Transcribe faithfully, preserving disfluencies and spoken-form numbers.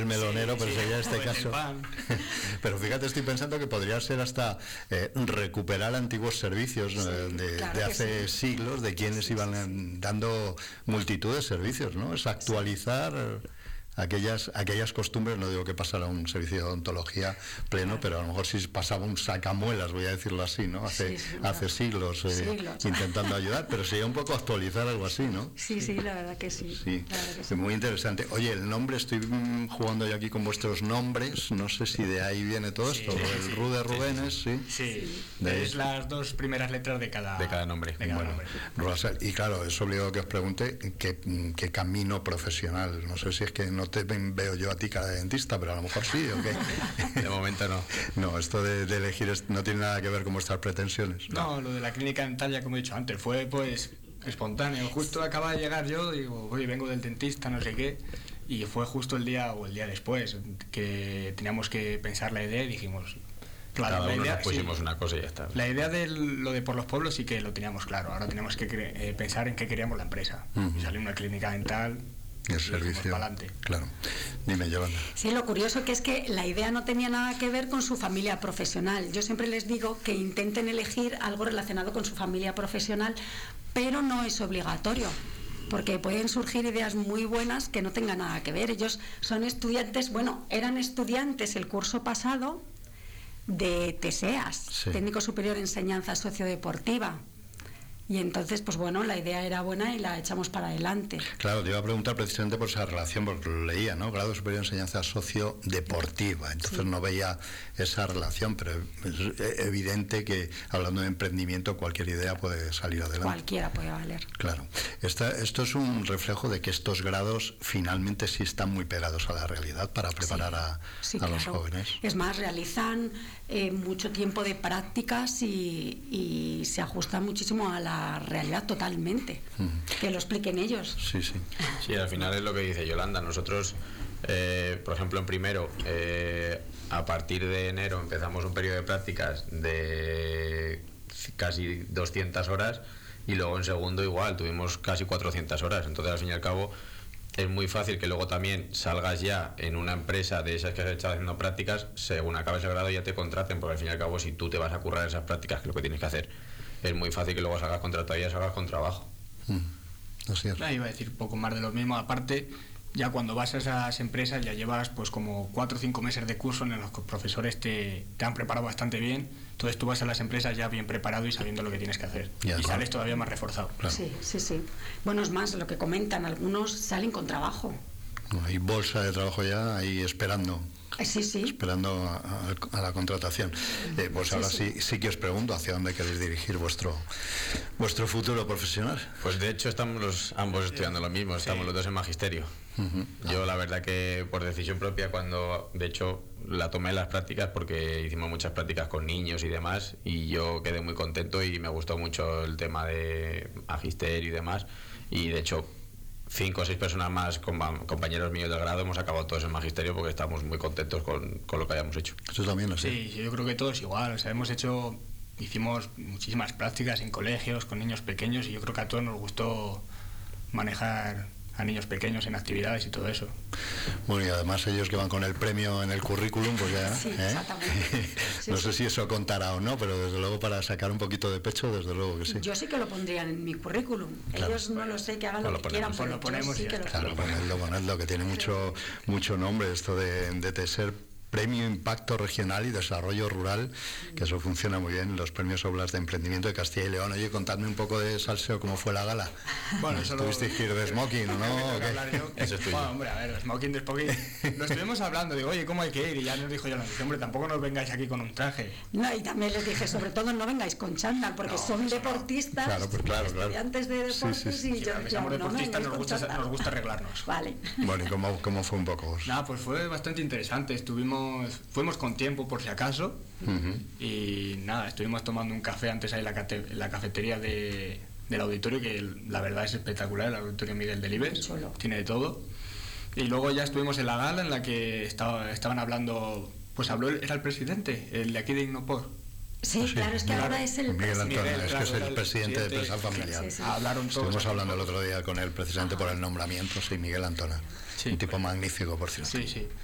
melonero, sí, pero sí, sería este o caso. Pero fíjate, estoy pensando que podría ser hasta eh, recuperar antiguos servicios sí, eh, de, claro de hace sí. siglos, de quienes sí, iban sí, sí. dando multitud de servicios, ¿no? Es actualizar... Sí. Aquellas, aquellas costumbres, no digo que pasara un servicio de odontología pleno, claro. pero a lo mejor sí pasaba un sacamuelas, voy a decirlo así, ¿no? Hace, sí, sí, hace claro. siglos, eh, siglos intentando ayudar, pero sería un poco actualizar algo así, ¿no? Sí, sí, la verdad que sí. Sí, la verdad que sí. Muy interesante. Oye, el nombre, estoy jugando yo aquí con vuestros nombres, no sé si de ahí viene todo esto, sí, el sí, Ru de Rubénes, sí. Sí, sí. De es las dos primeras letras de cada, de cada nombre. De cada bueno, nombre. Russell, y claro, es obligado que os pregunte qué, qué camino profesional, no sé si es que no te veo yo a ti cara de dentista, pero a lo mejor sí, ¿o qué? De momento no. No, esto de, de elegir no tiene nada que ver con vuestras pretensiones. No, no, lo de la clínica dental, ya como he dicho antes, fue pues espontáneo. Justo acaba de llegar yo, digo, oye, vengo del dentista, no sé qué, y fue justo el día o el día después que teníamos que pensar la idea y dijimos... Claro, cada uno idea, nos pusimos sí, una cosa y ya está. La idea de lo de por los pueblos sí que lo teníamos claro. Ahora teníamos que eh, pensar en qué queríamos la empresa. Uh-huh. Y salió una clínica dental... el servicio, claro. Dime, Yolanda. Sí, lo curioso que es que la idea no tenía nada que ver con su familia profesional. Yo siempre les digo que intenten elegir algo relacionado con su familia profesional, pero no es obligatorio, porque pueden surgir ideas muy buenas que no tengan nada que ver. Ellos son estudiantes, bueno, eran estudiantes el curso pasado de TESEAS, sí. Técnico Superior en Enseñanza Sociodeportiva. Y entonces, pues bueno, la idea era buena y la echamos para adelante. Claro, te iba a preguntar precisamente por esa relación, porque lo leía, ¿no? Grado Superior de Enseñanza Sociodeportiva. Entonces sí. no veía esa relación, pero es evidente que hablando de emprendimiento cualquier idea puede salir adelante. Cualquiera puede valer. Claro. Esta, esto es un reflejo de que estos grados finalmente sí están muy pegados a la realidad para preparar sí. a, sí, a claro. los jóvenes. Es más, realizan eh, mucho tiempo de prácticas y, y se ajustan muchísimo a la realidad totalmente. Uh-huh. Que lo expliquen ellos. Sí, sí. Sí, al final es lo que dice Yolanda. Nosotros, eh, por ejemplo, en primero, eh, a partir de enero empezamos un periodo de prácticas de casi doscientas horas y luego en segundo igual, tuvimos casi cuatrocientas horas. Entonces, al fin y al cabo, es muy fácil que luego también salgas ya en una empresa de esas que has estado haciendo prácticas, según acabes el grado ya te contraten, porque al fin y al cabo, si tú te vas a currar esas prácticas, que es lo que tienes que hacer, es muy fácil que luego salgas contratado y ya salgas con trabajo. Mm, así es. Ah, iba a decir un poco más de lo mismo. Aparte, ya cuando vas a esas empresas ya llevas pues como cuatro o cinco meses de curso en los que los profesores te, te han preparado bastante bien. Entonces tú vas a las empresas ya bien preparado y sabiendo lo que tienes que hacer. Y, y sales todavía más reforzado. Claro. Sí, sí, sí. Bueno, es más, lo que comentan, algunos salen con trabajo. Hay bolsa de trabajo ya ahí esperando. Sí, sí. Esperando a, a, a la contratación. Eh, pues sí, ahora sí. sí sí que os pregunto hacia dónde queréis dirigir vuestro vuestro futuro profesional. Pues de hecho estamos los, ambos estudiando lo mismo, estamos sí. los dos en magisterio. Uh-huh. Yo la verdad que por decisión propia, cuando de hecho la tomé en las prácticas, porque hicimos muchas prácticas con niños y demás, y yo quedé muy contento y me gustó mucho el tema de magisterio y demás, y de hecho cinco o seis personas más, compañeros míos del grado, hemos acabado todos en magisterio porque estamos muy contentos con, con lo que hayamos hecho. Eso también lo sé. Sí, yo creo que todos igual, o sea, hemos hecho, hicimos muchísimas prácticas en colegios con niños pequeños y yo creo que a todos nos gustó manejar a niños pequeños en actividades y todo eso. Bueno, y además ellos que van con el premio en el currículum, pues ya... Sí, ¿eh? exactamente. Sí, no sí. sé si eso contará o no, pero desde luego para sacar un poquito de pecho, desde luego que sí. Yo sí que lo pondría en mi currículum. Claro. Ellos no lo sé, que hagan no lo, lo que ponemos, quieran, pues lo ponemos sí y que lo Claro, ponedlo, ponedlo, que tiene mucho, mucho nombre esto de, de ser Premio Impacto Regional y Desarrollo Rural, que eso funciona muy bien, los premios Oblas de Emprendimiento de Castilla y León. Oye, contadme un poco de salseo, ¿cómo fue la gala? Bueno, eso ¿Tuvisteis que ir de smoking o no? Eso es tuyo. Bueno, hombre, a ver, de smoking, de smoking. Lo estuvimos hablando, digo, oye, ¿cómo hay que ir? Y ya nos dijo yo, hombre, tampoco nos vengáis aquí con un traje. No, y también les dije, sobre todo no vengáis con chándal, porque no, son deportistas, no. Claro, pues claro, claro. estudiantes de deportes, sí, sí, sí. y sí, yo, yo somos no deportistas, nos gusta, nos gusta arreglarnos. Vale. Bueno, ¿y cómo, cómo fue un poco? Nada, pues fue bastante interesante, estuvimos, fuimos con tiempo por si acaso, uh-huh. y nada, estuvimos tomando un café antes ahí en la, cate- en la cafetería de, del auditorio, que la verdad es espectacular, el auditorio Miguel Delibes, tiene de todo, y luego ya estuvimos en la gala en la que estaba, estaban hablando, pues habló, era el presidente, el de aquí de Innopor. Sí, sí, claro, es que claro. ahora es el Miguel Antonio, Miguel, es claro, que es el presidente de Presa Familiar. Sí, sí. Hablaron todos. Estuvimos hablando el otro día con él precisamente por el nombramiento, sí, Miguel Antonio. Sí, un tipo magnífico, por cierto. Sí, sí.